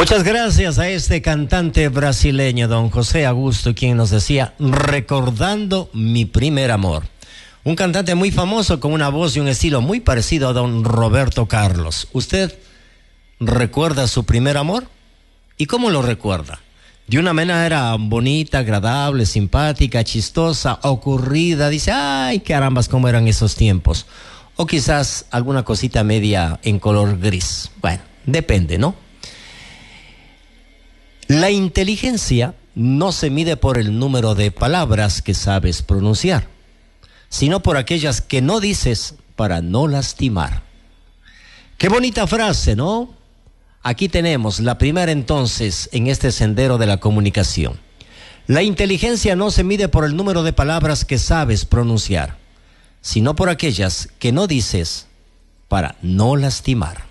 Muchas gracias a este cantante brasileño, don José Augusto, quien nos decía, recordando mi primer amor. Un cantante muy famoso con una voz y un estilo muy parecido a don Roberto Carlos. ¿Usted recuerda su primer amor? ¿Y cómo lo recuerda? De una manera bonita, agradable, simpática, chistosa, ocurrida. Dice, ay, carambas, cómo eran esos tiempos. O quizás alguna cosita media en color gris. Bueno, depende, ¿no? La inteligencia no se mide por el número de palabras que sabes pronunciar, sino por aquellas que no dices para no lastimar. Qué bonita frase, ¿no? Aquí tenemos la primera entonces en este sendero de la comunicación. La inteligencia no se mide por el número de palabras que sabes pronunciar, sino por aquellas que no dices para no lastimar.